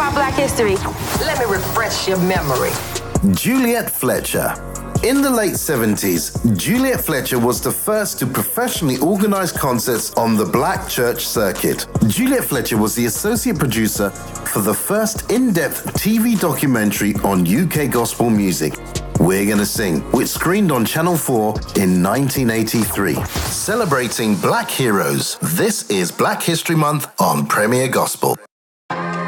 about Black history. Let me refresh your memory. Juliet Fletcher. In the late 70s, Juliet Fletcher was the first to professionally organize concerts on the black church circuit. Juliet Fletcher was the associate producer for the first in-depth TV documentary on UK gospel music, We're Gonna Sing, which screened on Channel 4 in 1983. Celebrating black heroes, this is Black History Month on Premier Gospel.